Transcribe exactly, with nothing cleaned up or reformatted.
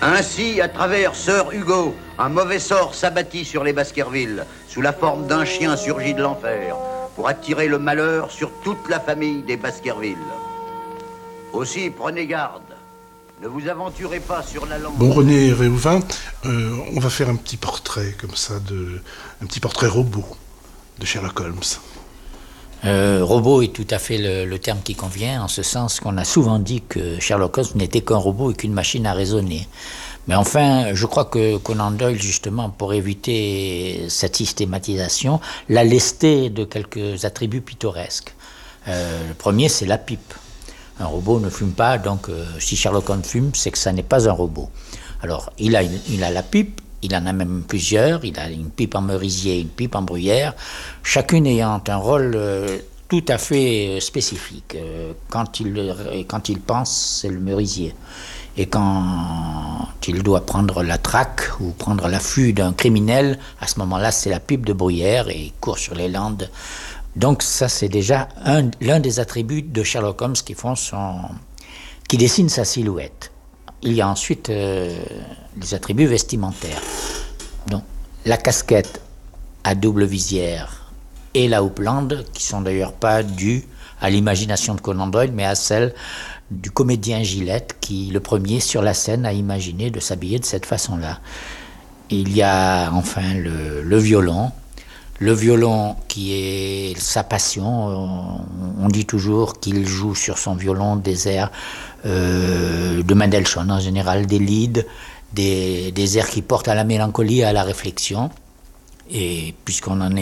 Ainsi, à travers Sœur Hugo, un mauvais sort s'abattit sur les Baskerville, sous la forme d'un chien surgi de l'enfer, pour attirer le malheur sur toute la famille des Baskerville. Aussi, prenez garde. Ne vous aventurez pas sur la langue. Bon, René Réhouvin, euh, on va faire un petit portrait comme ça, de, un petit portrait robot de Sherlock Holmes. Euh, robot est tout à fait le, le terme qui convient, en ce sens qu'on a souvent dit que Sherlock Holmes n'était qu'un robot et qu'une machine à raisonner. Mais enfin, je crois que Conan Doyle, justement, pour éviter cette systématisation, l'a lesté de quelques attributs pittoresques. Euh, le premier, c'est la pipe. Un robot ne fume pas, donc euh, si Sherlock Holmes fume, c'est que ça n'est pas un robot. Alors, il a, une, il a la pipe, il en a même plusieurs, il a une pipe en merisier, une pipe en bruyère, chacune ayant un rôle euh, tout à fait spécifique. Euh, quand, il, quand il pense, c'est le merisier. Et quand il doit prendre la traque ou prendre l'affût d'un criminel, à ce moment-là, c'est la pipe de bruyère et il court sur les landes. Donc ça, c'est déjà un, l'un des attributs de Sherlock Holmes qui font son, qui dessine sa silhouette. Il y a ensuite euh, les attributs vestimentaires. Donc la casquette à double visière et la houppelande, qui sont d'ailleurs pas dues à l'imagination de Conan Doyle, mais à celle du comédien Gillette, qui, le premier sur la scène, a imaginé de s'habiller de cette façon-là. Il y a enfin le, le violon. Le violon qui est sa passion, on dit toujours qu'il joue sur son violon des airs euh, de Mendelssohn, en général des lieds, des, des airs qui portent à la mélancolie et à la réflexion. Et puisqu'on en est